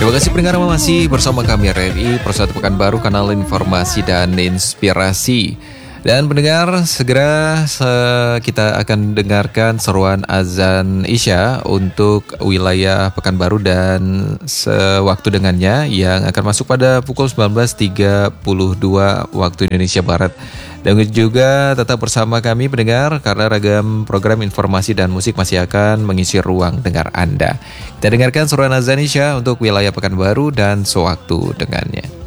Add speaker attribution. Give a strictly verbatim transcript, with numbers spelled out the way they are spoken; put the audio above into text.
Speaker 1: Terima kasih pendengar masih bersama kami R R I Persatu Pekanbaru, kanal informasi dan inspirasi. Dan pendengar, segera se- kita akan dengarkan seruan azan Isya untuk wilayah Pekanbaru dan sewaktu dengannya yang akan masuk pada pukul sembilan belas tiga puluh dua waktu Indonesia Barat. Dan juga tetap bersama kami pendengar, karena ragam program informasi dan musik masih akan mengisi ruang dengar Anda. Kita dengarkan seruan azan Isya untuk wilayah Pekanbaru dan sewaktu dengannya.